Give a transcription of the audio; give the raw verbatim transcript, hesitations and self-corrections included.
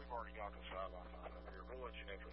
Party Yonkers five by five. We'll let you know for